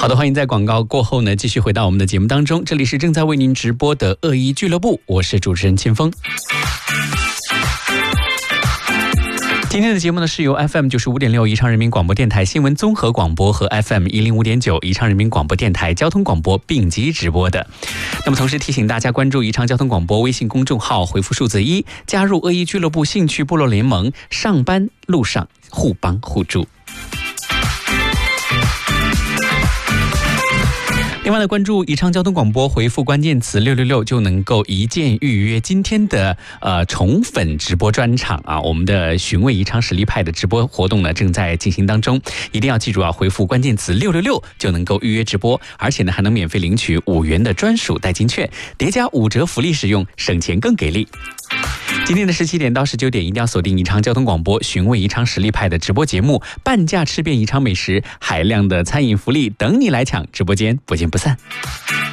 好的，欢迎在广告过后呢，继续回到我们的节目当中。这里是正在为您直播的恶意俱乐部，我是主持人清风。今天的节目呢，是由 FM 95.6宜昌人民广播电台新闻综合广播和 FM 105.9宜昌人民广播电台交通广播并机直播的。那么同时提醒大家关注宜昌交通广播微信公众号，回复数字1，加入恶意俱乐部兴趣部落联盟，上班路上互帮互助。另外呢，关注宜昌交通广播，回复关键词666就能够一键预约今天的宠粉直播专场啊！我们的寻味宜昌实力派的直播活动呢正在进行当中，一定要记住啊，回复关键词666就能够预约直播，而且呢还能免费领取5元的专属代金券，叠加5折福利使用，省钱更给力。今天的17点到19点，一定要锁定宜昌交通广播寻味宜昌实力派的直播节目，半价吃遍宜昌美食，海量的餐饮福利等你来抢，直播间不见不散。